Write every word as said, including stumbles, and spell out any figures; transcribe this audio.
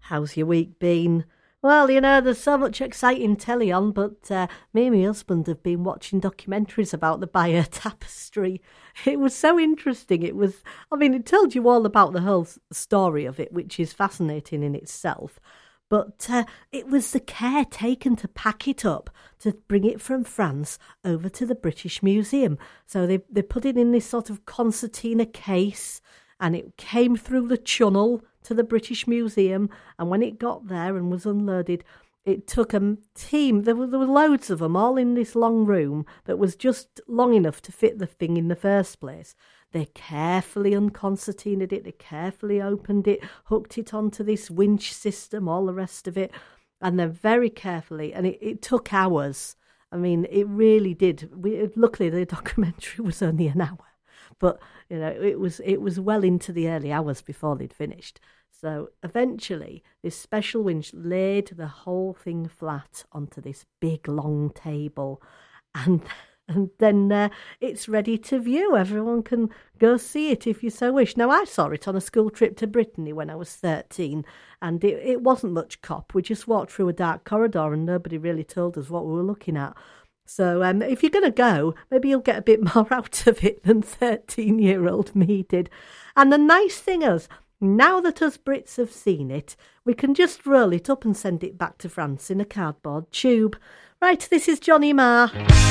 How's your week been? Well, you know, there's so much exciting telly on, but uh, me and my husband have been watching documentaries about the Bayeux Tapestry. It was so interesting. It was, I mean, it told you all about the whole story of it, which is fascinating in itself. But uh, it was the care taken to pack it up, to bring it from France over to the British Museum. So they, they put it in this sort of concertina case, and it came through the Channel to the British Museum, and when it got there and was unloaded, it took a team, there were, there were loads of them, all in this long room that was just long enough to fit the thing in the first place. They carefully unconcertinaed it, they carefully opened it, hooked it onto this winch system, all the rest of it, and then very carefully, and it, it took hours. I mean, it really did. We, luckily, the documentary was only an hour. But, you know, it was it was well into the early hours before they'd finished. So eventually, this special winch laid the whole thing flat onto this big, long table. And, and then uh, it's ready to view. Everyone can go see it if you so wish. Now, I saw it on a school trip to Brittany when I was thirteen. And it, it wasn't much cop. We just walked through a dark corridor and nobody really told us what we were looking at. So um, if you're going to go, maybe you'll get a bit more out of it than thirteen-year-old me did. And the nice thing is, now that us Brits have seen it, we can just roll it up and send it back to France in a cardboard tube. Right, this is Johnny Marr.